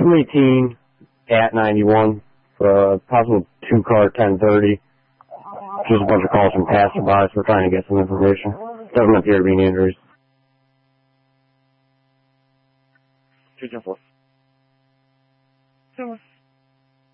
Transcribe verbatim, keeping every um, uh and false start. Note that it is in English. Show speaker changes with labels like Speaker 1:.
Speaker 1: two eighteen at ninety-one, uh, possible two-car ten thirty. Just a bunch of calls from passerbys. We're trying to get some information. Doesn't appear to be any injuries.
Speaker 2: two ten four.